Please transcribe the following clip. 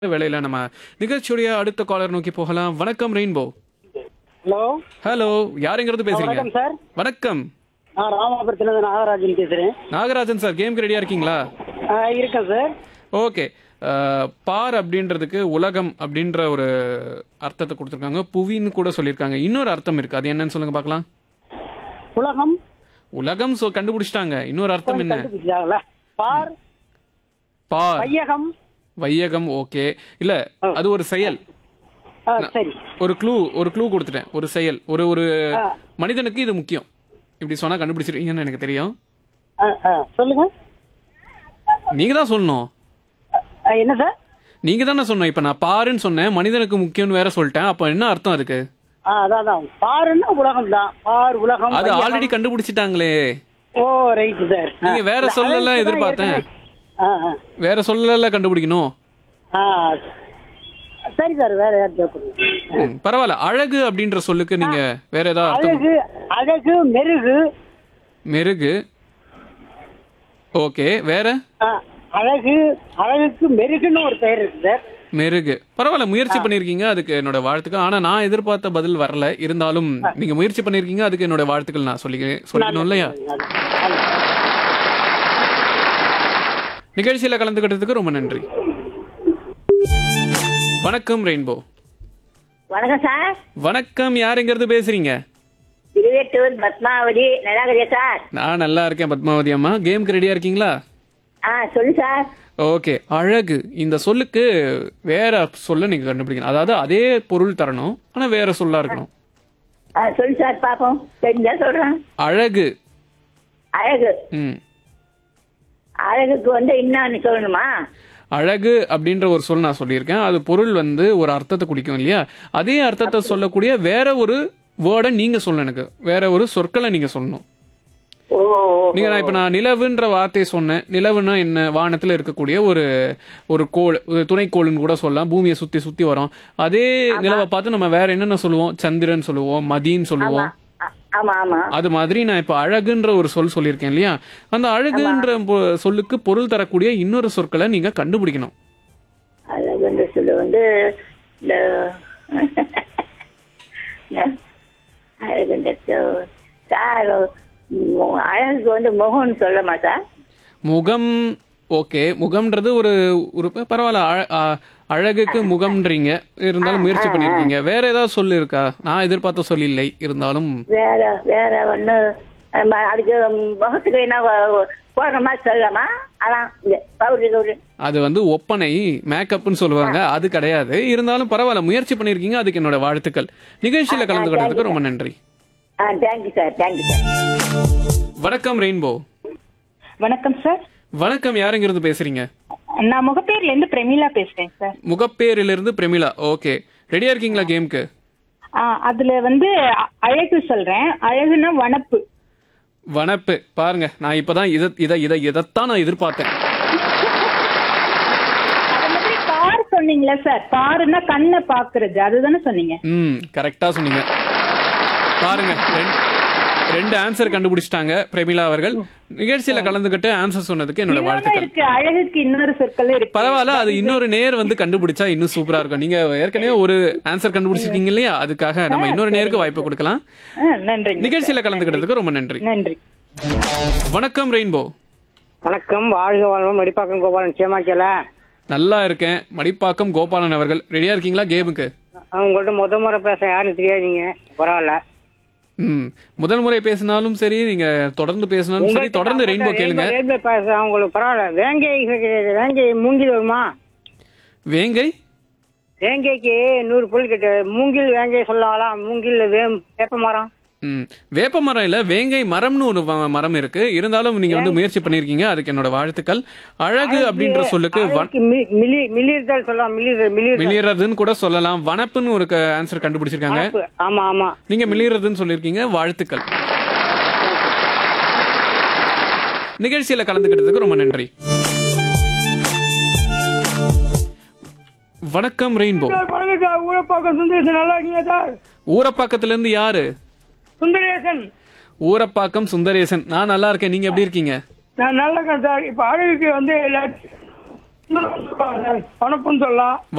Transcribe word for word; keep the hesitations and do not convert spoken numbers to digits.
வேளையில நம்ம நிகழ்ச்சியுடைய அடுத்த காலர் நோக்கி போகலாம். வணக்கம் ரெயின்போ. ஹலோ ஹலோ, யாருங்கிறது பேசுறீங்க? வணக்கம் சார். வணக்கம். நான் ராமாபுரத்துலேருந்து நாகராஜன் பேசுகிறேன். நாகராஜன் சார், கேமுக்கு ரெடியா இருக்கீங்களா? ஆ, இருக்கேன் சார். ஓகே. அஹ், பார் அப்படின்றதுக்கு உலகம் அப்படின்ற ஒரு அர்த்தத்தை கொடுத்துருக்காங்க. புவின்னு கூட சொல்லியிருக்காங்க. இன்னொரு அர்த்தம் இருக்கு, அது என்னன்னு சொல்லுங்க பார்க்கலாம். உலகம் உலகம் சொ கண்டுபிடிச்சிட்டாங்க. இன்னொரு அர்த்தம் என்ன? கண்டுபிடிச்சாங்களா? பார், பார், வையகம். வையகம். ஓகே. இல்ல, அது ஒரு செயல். ஆ, சரி. ஒரு க்ளூ ஒரு க்ளூ கொடுத்துட்டேன். ஒரு செயல், ஒரு ஒரு ஆ. மனிதனுக்கு இது முக்கியம். இப்படி சொன்னா கண்டுபிடிச்சிருக்கீங்கன்னு எனக்கு தெரியும். ஆ, ஆ, சொல்லுங்க. நீங்க தான் சொல்லணும். ஆ, என்ன சார்? நீங்க தானே சொன்னோம். இப்ப நான் பாருன்னு சொன்னேன், மனிதனுக்கு முக்கியம்னு வேற சொல்லிட்டேன். அப்ப என்ன அர்த்தம் அதுக்கு? ஆ, அதான் அதான். பாருன்னா உலகம் தான். பார், உலகம், அது வையகம். ஆல்ரெடி கண்டுபிடிச்சிட்டாங்களே. ஓ, ரைட் சார். ஆ. நீங்க வேற இல்ல, சொல்லல அழகுக்கு தான் எதிர்பார்த்தேன். ஏற்கனவே- ஆ, ஆ. வேற சொல்லல கண்டுபிடிக்கணும். ஆ, சரி சார். வேற யார் கேட்குறீங்க? ம், பரவாயில்ல. அழகு அப்படின்ற சொல்லுக்கு நீங்க வேற ஏதாவது அர்த்தம்? அழகு, அழகு, மெருகு. மெருகு. ஓகே, வேற? ஆ, அழகு, அழகுக்கு மெருகுன்னு ஒரு பெயர் இருக்கு சார். மெருகு. பரவாயில்ல, முயற்சி பண்ணிருக்கீங்க. அதுக்கு என்னோட வாழ்த்துக்கள். ஆனா நான் எதிர்பார்த்த பதில் வரல. இருந்தாலும் நீங்க முயற்சி பண்ணிருக்கீங்க, அதுக்கு என்னோட வாழ்த்துக்கள் நான் சொல்லி சொல்லிக்கணும் இல்லையா? நிகழ்ச்சியில கலந்துக்கிட்டதுக்கு ரொம்ப நன்றி. வணக்கம் ரெயின்போ. வணக்கம் சார். வணக்கம், யாருங்கிறது பேசுறீங்க? திருவேட்டூர் பத்மாவதி. நல்லா இருக்கே சார்? நான் நல்லா இருக்கேன் பத்மாவதி அம்மா. கேமுக்கு ரெடியா இருக்கீங்களா? ஆ, சொல்லு சார். ஓகே. அழகு இந்த சொல்லுக்கு வேற சொல்ல நீங்க கண்டுபிடிக்கணும். அதாவது அதே பொருள் தரணும், ஆனா வேற சொல்லா இருக்கணும். ஆ, சொல்லு சார் பாப்போம். தெரிஞ்சா சொல்றேன். அழகு. அழகு. ம். அழகுக்கு வந்து என்னன்னு சொல்லணுமா? அழகு அப்படின்ற ஒரு சொல் நான் சொல்லியிருக்கேன். அது பொருள் வந்து ஒரு அர்த்தத்தை குறிக்கும் இல்லையா? அதே அர்த்தத்தை சொல்லக்கூடிய வேற ஒரு வேர்டை நீங்க சொல்லணும். எனக்கு வேற ஒரு சொற்களை நீங்க சொல்லணும். ஓ, நீங்க நான் இப்ப நான் நிலவுன்ற வார்த்தையை சொன்னேன். நிலவுன்னா என்ன? வானத்துல இருக்கக்கூடிய ஒரு ஒரு கோள், ஒரு துணைக்கோள்னு கூட சொல்லலாம். பூமியை சுத்தி சுத்தி வரும். அதே நிலவை பார்த்து நம்ம வேற என்னென்ன சொல்லுவோம்? சந்திரன் சொல்லுவோம், மதின்னு சொல்லுவோம். ஆ- ஆமா ஆமா. அது மாதிரி நான் இப்ப அழகுன்ற ஒரு சொல் சொல்லியிருக்கேன் இல்லையா? அந்த அழகுன்ற பொ- சொல்லுக்கு பொருள் தரக்கூடிய இன்னொரு சொற்களை நீங்க கண்டுபிடிக்கணும். அழகுன்ற சொல்லு வந்து இந்த அழகுன்ற சொல் சார். மு- அழகுக்கு வந்து முகம்னு சொல்லமா சார்? முகம். ஓகே, முகம்ன்றது ஒரு ஒரு பரவாயில்ல. அழ- அ- அழகுக்கு முகம்ன்றீங்க. இருந்தாலும் முயற்சி பண்ணிருக்கீங்க. வேற ஏதாவது சொல்லு இருக்கா? நான் எதிர்பார்த்த சொல் இல்லை. இருந்தாலும் வேற வேற ஒண்ணு நம்ம அதுக்கு முகத்துக்கு என்ன வ- போடுற மாதிரி சொல்லலாமா? அதான் இந்த பவுடர் கவுடர். அது வந்து ஒப்பனை, மேக்கப்னு சொல்லுவாங்க. அது கிடையாது. இருந்தாலும் பரவாயில்ல, முயற்சி பண்ணிருக்கீங்க. அதுக்கு என்னோட வாழ்த்துக்கள். நிகழ்ச்சியில கலந்துக்கிட்டதுக்கு ரொம்ப நன்றி. ஆ, தேங்க்யூ சார். Thank you sir. வணக்கம் ரெயின்போ. வணக்கம் சார். வணக்கம், யாருங்கிறது பேசுறீங்க? நான் முகப்பேர்ல இருந்து பிரமிளா பேசுறேன் சார். முகப்பேரிலிருந்து பிரமிளா. ஓகே, ரெடியா இருக்கீங்களா கேமுக்கு? ஆ, அதுல வந்து அ- அழகு சொல்றேன். அழகுனா வனப்பு. வனப்பு. பாருங்க, நான் இப்பதான் இத இத இத இதைத்தான் நான் எதிர்பார்த்தேன். அது மாதிரி பார் சொன்னீங்களா சார்? பாருன்னா கண்ணை பாக்குறது, அதுதானே சொன்னீங்க? ம், கரெக்டா சொன்னீங்க. பாருங்க, ரெண்டு- ரெண்டு ஆன்சர் கண்டுபிடிச்சிட்டாங்க பிரமிளா அவர்கள். நிகழ்ச்சியில கலந்துகிட்டு ஆன்சர் சொன்னதுக்கு என்னோட இன்னொன்னு வாழ்த்துக்கள். இருக்கு, அழகுக்கு இன்னொரு சொற்கள் இருக்கு. பரவாயில்ல, அது இன்னொரு நேர் வந்து கண்டுபிடிச்சா இன்னும் சூப்பரா இருக்கும். நீங்க ஏற்கனவே ஒரு ஆன்சர் கண்டுபிடிச்சிருக்கீங்க இல்லையா? அதுக்காக நம்ம இன்னொரு நேருக்கு வாய்ப்பு கொடுக்கலாம். ஆ, நன்றிங்க. நிகழ்ச்சியில கலந்துக்கிட்டதுக்கு ரொம்ப நன்றி. நன்றி. வணக்கம் ரெயின்போ. வணக்கம். வாழ்க வாழ்வோம். மடிப்பாக்கம் கோபாலன் சேமாக்கல. நல்லா இருக்கேன். மடிப்பாக்கம் கோபாலன் அவர்கள், ரெடியா இருக்கீங்களா கேமுக்கு? உங்கள்கிட்ட முத முறை பேச யாருன்னு தெரியாதீங்க. பரவாயில்ல. ம், முதல் முறை பேசினாலும் சரி, நீங்க தொடர்ந்து பேசினாலும் சரி, தொடர்ந்து ரெயின்போ கேளுங்க. ரெயின்போ பேச உங்களுக்கு பரவாயில்ல. வேங்கை வேங்கை மூங்கில் வருமா? வேங்கை. வேங்கைக்கு நூறு புல் கிட்ட மூங்கில் வேங்கை சொல்லலாம். மூங்கில் வே வேப்ப மரம். ம், வேப்ப மரம் இல்ல, வேங்கை மரம்னு ஒரு வ- மரம் இருக்கு. இருந்தாலும் நீங்க வந்து முயற்சி பண்ணிருக்கீங்க. அதுக்கு என்னோட வாழ்த்துக்கள். அழகு அப்படின்ற சொல்லுக்கு வன்- அழகுக்கு மி- மிளி மிளிர்தல் சொல்லலாம். மிளிர் மிளிர் மிளியறதுன்னு கூட சொல்லலாம். வனப்புன்னு ஒரு ஆன்சர் கண்டுபிடிச்சிருக்காங்க. ஆமா ஆமா. நீங்க மிளியறதுன்னு சொல்லிருக்கீங்க. வாழ்த்துக்கள். நிகழ்ச்சியில கலந்துக்கிட்டதுக்கு ரொம்ப நன்றி. வணக்கம் ரெயின்போ. ஊரப்பாக்கம் சுந்தரேசன் நல்லா இருக்கீங்க சார்? ஊரப்பாக்கத்துல இருந்து யாரு? சுந்தரேசன். ஊரப்பாக்கம் சுந்தரேசன். நான் நல்லா இருக்கேன். நீங்க எப்படி இருக்கீங்க? நான் நல்லா இருக்கேன் சார். இப்ப அழகுக்கு வந்து வனப்புன்னு சொல்லலாம்.